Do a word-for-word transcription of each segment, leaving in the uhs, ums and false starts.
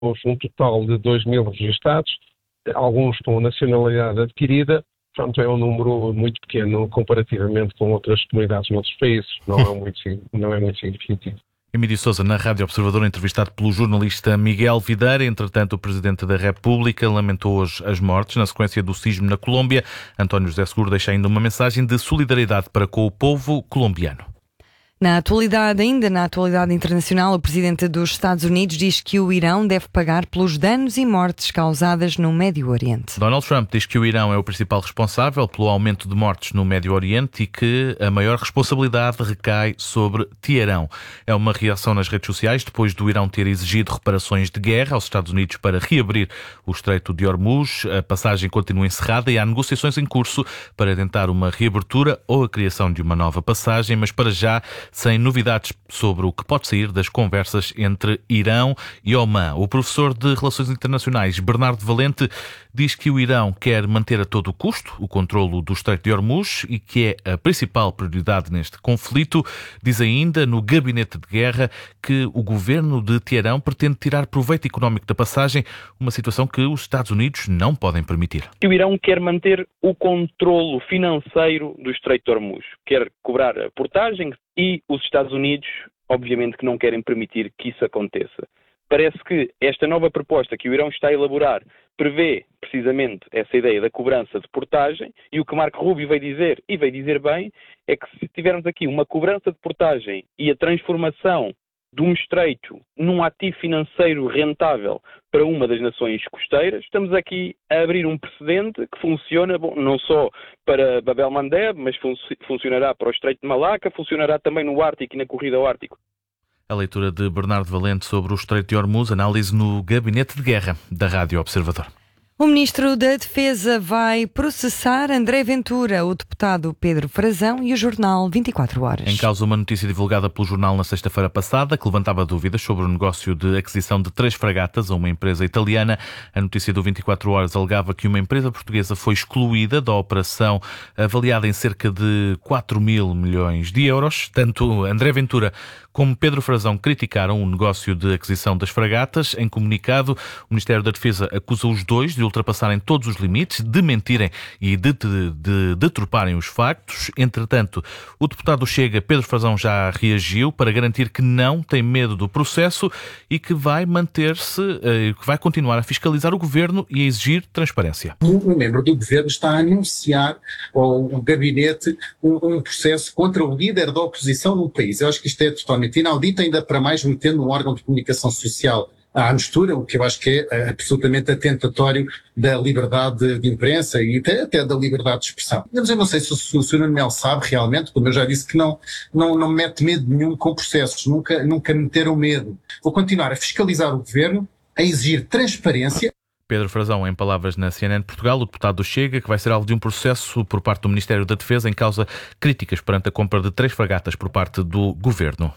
um total de dois mil registados, alguns com nacionalidade adquirida, portanto é um número muito pequeno comparativamente com outras comunidades noutros países, não é muito, não é muito significativo. Emílio Sousa, na Rádio Observador, entrevistado pelo jornalista Miguel Videira. Entretanto, o Presidente da República lamentou hoje as mortes na sequência do sismo na Colômbia. António José Seguro deixa ainda uma mensagem de solidariedade para com o povo colombiano. Na atualidade, ainda na atualidade internacional, o Presidente dos Estados Unidos diz que o Irão deve pagar pelos danos e mortes causadas no Médio Oriente. Donald Trump diz que o Irão é o principal responsável pelo aumento de mortes no Médio Oriente e que a maior responsabilidade recai sobre Teherão. É uma reação nas redes sociais depois do Irão ter exigido reparações de guerra aos Estados Unidos para reabrir o Estreito de Hormuz. A passagem continua encerrada e há negociações em curso para tentar uma reabertura ou a criação de uma nova passagem, mas para já sem novidades sobre o que pode sair das conversas entre Irão e Omã. O professor de Relações Internacionais, Bernardo Valente, diz que o Irão quer manter a todo o custo o controlo do Estreito de Hormuz e que é a principal prioridade neste conflito. Diz ainda no gabinete de guerra que o governo de Teherão pretende tirar proveito económico da passagem, uma situação que os Estados Unidos não podem permitir. O Irão quer manter o controlo financeiro do Estreito de Hormuz, quer cobrar a portagem e os Estados Unidos, obviamente, que não querem permitir que isso aconteça. Parece que esta nova proposta que o Irão está a elaborar prevê precisamente essa ideia da cobrança de portagem e o que Marco Rubio veio dizer, e veio dizer bem, é que se tivermos aqui uma cobrança de portagem e a transformação de um estreito num ativo financeiro rentável para uma das nações costeiras, estamos aqui a abrir um precedente que funciona, bom, não só para Bab el-Mandeb, mas fun- funcionará para o Estreito de Malaca, funcionará também no Ártico e na corrida ao Ártico. A leitura de Bernardo Valente sobre o Estreito de Hormuz, análise no Gabinete de Guerra da Rádio Observador. O Ministro da Defesa vai processar André Ventura, o deputado Pedro Frazão e o jornal vinte e quatro horas. Em causa uma notícia divulgada pelo jornal na sexta-feira passada que levantava dúvidas sobre o negócio de aquisição de três fragatas a uma empresa italiana. A notícia do vinte e quatro horas alegava que uma empresa portuguesa foi excluída da operação avaliada em cerca de quatro mil milhões de euros. Tanto André Ventura como Pedro Frazão criticaram o negócio de aquisição das fragatas. Em comunicado, o Ministério da Defesa acusa os dois de ultrapassarem todos os limites, de mentirem e de, de, de deturparem os factos. Entretanto, o deputado Chega, Pedro Frazão, já reagiu para garantir que não tem medo do processo e que vai manter-se, que vai continuar a fiscalizar o governo e a exigir transparência. Um membro do governo está a anunciar ao gabinete um, um processo contra o líder da oposição no país. Eu acho que isto é totalmente inaudito, ainda para mais metendo um órgão de comunicação social à mistura, o que eu acho que é absolutamente atentatório da liberdade de imprensa e até, até da liberdade de expressão. Mas eu não sei se o, se o senhor Nuno Melo sabe realmente, como eu já disse, que não, não, não mete medo nenhum com processos, nunca, nunca meteram medo. Vou continuar a fiscalizar o governo, a exigir transparência. Pedro Frazão, em palavras na C N N Portugal, o deputado do Chega, que vai ser alvo de um processo por parte do Ministério da Defesa em causa críticas perante a compra de três fragatas por parte do governo.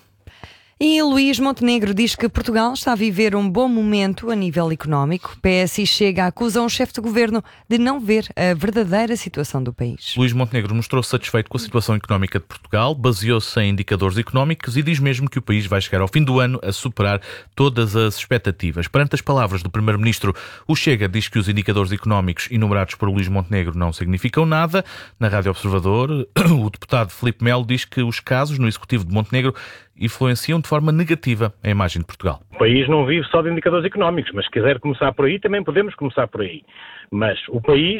E Luís Montenegro diz que Portugal está a viver um bom momento a nível económico. P S e Chega acusam o chefe de governo de não ver a verdadeira situação do país. Luís Montenegro mostrou-se satisfeito com a situação económica de Portugal, baseou-se em indicadores económicos e diz mesmo que o país vai chegar ao fim do ano a superar todas as expectativas. Perante as palavras do primeiro-ministro, o Chega diz que os indicadores económicos enumerados por Luís Montenegro não significam nada. Na Rádio Observador, o deputado Filipe Melo diz que os casos no executivo de Montenegro influenciam de forma negativa a imagem de Portugal. O país não vive só de indicadores económicos, mas se quiser começar por aí, também podemos começar por aí. Mas o país,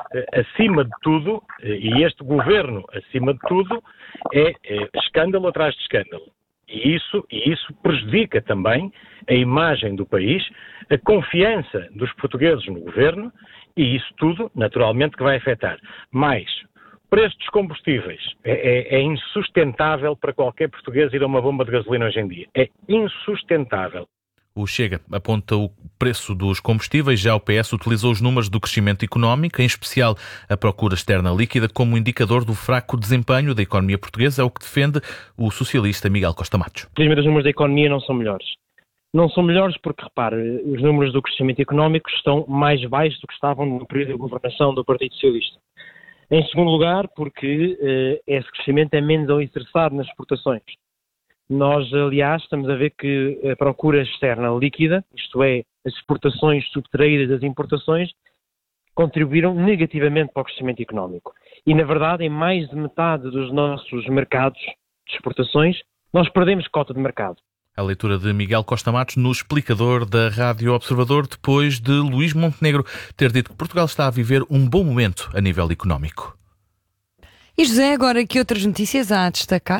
acima de tudo, e este governo, acima de tudo, é, é escândalo atrás de escândalo. E isso, e isso prejudica também a imagem do país, a confiança dos portugueses no governo, e isso tudo, naturalmente, que vai afetar mais o preço dos combustíveis. É, é, é insustentável para qualquer português ir a uma bomba de gasolina hoje em dia. É insustentável. O Chega aponta o preço dos combustíveis, já o P S utilizou os números do crescimento económico, em especial a procura externa líquida, como indicador do fraco desempenho da economia portuguesa, é o que defende o socialista Miguel Costa Matos. Os números da economia não são melhores. Não são melhores porque, repare, os números do crescimento económico estão mais baixos do que estavam no período de governação do Partido Socialista. Em segundo lugar, porque eh, esse crescimento é menos alicerçado nas exportações. Nós, aliás, estamos a ver que a procura externa líquida, isto é, as exportações subtraídas das importações, contribuíram negativamente para o crescimento económico. E, na verdade, em mais de metade dos nossos mercados de exportações, nós perdemos cota de mercado. A leitura de Miguel Costa Matos no explicador da Rádio Observador, depois de Luís Montenegro ter dito que Portugal está a viver um bom momento a nível económico. E José, agora que outras notícias há a destacar?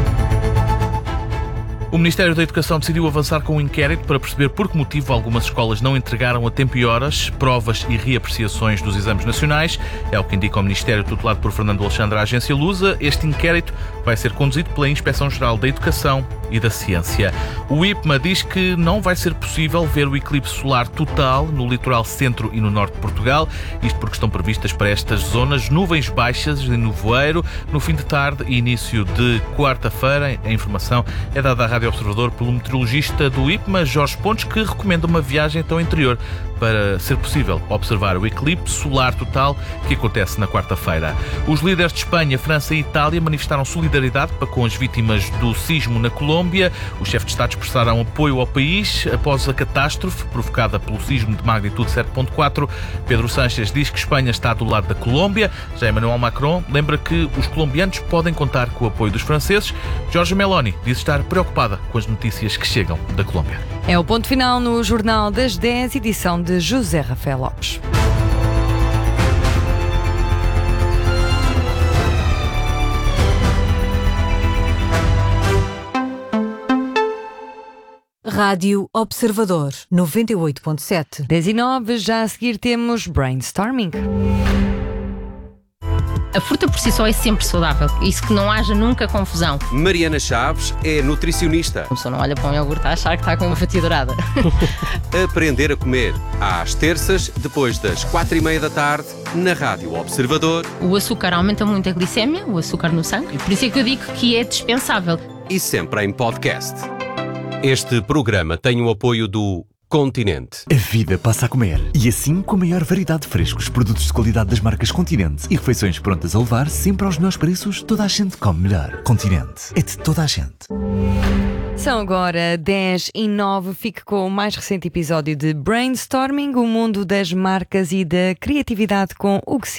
O Ministério da Educação decidiu avançar com um inquérito para perceber por que motivo algumas escolas não entregaram a tempo e horas provas e reapreciações dos exames nacionais. É o que indica o Ministério, tutelado por Fernando Alexandre, à agência Lusa. Este inquérito vai ser conduzido pela Inspeção-Geral da Educação e da Ciência. O I P M A diz que não vai ser possível ver o eclipse solar total no litoral centro e no norte de Portugal, isto porque estão previstas para estas zonas nuvens baixas em nevoeiro no fim de tarde e início de quarta-feira. A informação é dada à Rádio Observador pelo meteorologista do I P M A, Jorge Pontes, que recomenda uma viagem até ao interior para ser possível observar o eclipse solar total que acontece na quarta-feira. Os líderes de Espanha, França e Itália manifestaram solidariedade para com as vítimas do sismo na Colômbia. Os chefes de Estado expressaram apoio ao país após a catástrofe provocada pelo sismo de magnitude sete ponto quatro. Pedro Sánchez diz que Espanha está do lado da Colômbia. Já Emmanuel Macron lembra que os colombianos podem contar com o apoio dos franceses. Giorgia Meloni diz estar preocupada com as notícias que chegam da Colômbia. É o ponto final no Jornal das dez, edição de José Rafael Lopes. Rádio Observador, noventa e oito ponto sete. dez e nove, já a seguir temos Brainstorming. A fruta por si só é sempre saudável, isso que não haja nunca confusão. Mariana Chaves é nutricionista. A pessoa não olha para um iogurte a achar que está com uma fatia dourada. Aprender a comer, às terças, depois das quatro e meia da tarde, na Rádio Observador. O açúcar aumenta muito a glicémia, o açúcar no sangue, por isso é que eu digo que é dispensável. E sempre em podcast. Este programa tem o apoio do Continente. A vida passa a comer. E assim, com a maior variedade de frescos, produtos de qualidade das marcas Continente e refeições prontas a levar sempre aos melhores preços, toda a gente come melhor. Continente. É de toda a gente. São agora dez e nove. Fique com o mais recente episódio de Brainstorming, o mundo das marcas e da criatividade com Hugo Silva.